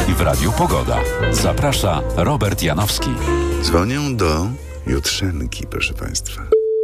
i w Radiu Pogoda. Zaprasza Robert Janowski. Dzwonię do Jutrzenki, proszę Państwa.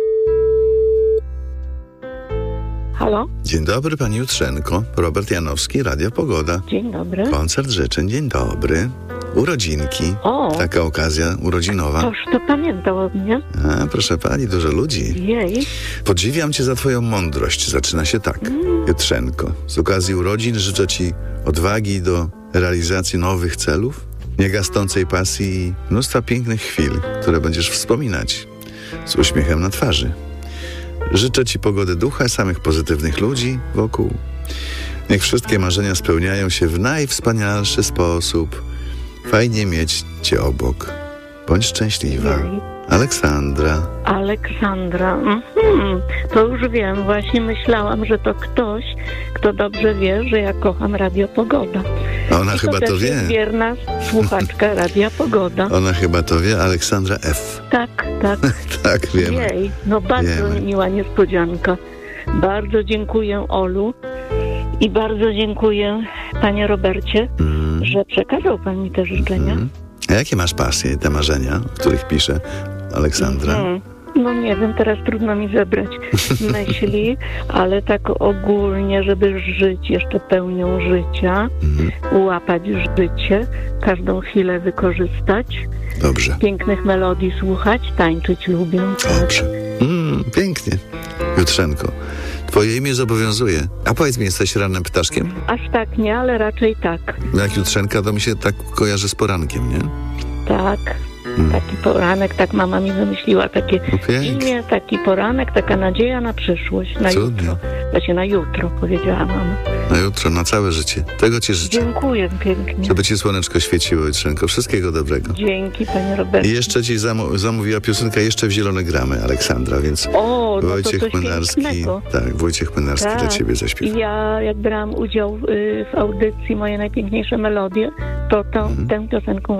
Halo? Dzień dobry, pani Jutrzenko. Robert Janowski, Radio Pogoda. Dzień dobry. Koncert życzeń, dzień dobry. Urodzinki. O! Taka okazja urodzinowa. Toż to pamiętał od mnie. A, proszę pani, dużo ludzi. Jej. Podziwiam cię za twoją mądrość. Zaczyna się tak. Jutrzenko, z okazji urodzin życzę ci odwagi do realizacji nowych celów, niegasnącej pasji i mnóstwa pięknych chwil, które będziesz wspominać z uśmiechem na twarzy. Życzę ci pogody ducha, samych pozytywnych ludzi wokół. Niech wszystkie marzenia spełniają się w najwspanialszy sposób. Fajnie mieć cię obok. Bądź szczęśliwa. Jej. Aleksandra. Aleksandra. To już wiem. Właśnie myślałam, że to ktoś, kto dobrze wie, że ja kocham Radio Pogoda. Ona I chyba to to też wie. jest wierna słuchaczka Radia Pogoda. Ona chyba to wie. Aleksandra F. Tak, tak. Tak, wiemy. Jej. No bardzo Wiemy. miła niespodzianka. Bardzo dziękuję Olu i bardzo dziękuję panie Robercie, że przekazał pan mi te życzenia. A jakie masz pasje, te marzenia, o których pisze Aleksandra? No nie wiem, teraz trudno mi zebrać myśli, ale tak ogólnie, żeby żyć jeszcze pełnią życia, ułapać życie, każdą chwilę wykorzystać, Dobrze. pięknych melodii słuchać, tańczyć lubię. Dobrze. Pięknie. Jutrzenko, twoje imię zobowiązuje. A powiedz mi, jesteś rannym ptaszkiem? Aż tak nie, ale raczej tak. Jak Jutrzenka, to mi się tak kojarzy z porankiem, nie? Tak. Taki poranek, tak mama mi wymyśliła takie Pięknie. imię, taki poranek, taka nadzieja na przyszłość, na Cudnie. jutro. Właśnie na jutro, powiedziała mama. Na jutro, na całe życie. Tego ci życzę. Dziękuję pięknie. Żeby ci słoneczko świeciło, Jutrzenko. Wszystkiego dobrego. Dzięki, panie Robercie. I jeszcze ci zamówiła piosenkę Jeszcze w zielone gramy, Aleksandra, więc O, no Wojciech to coś Młynarski, pięknego. tak, Wojciech Młynarski dla ciebie zaśpiewa. I ja, jak brałam udział w audycji Moje najpiękniejsze melodie, to tę piosenką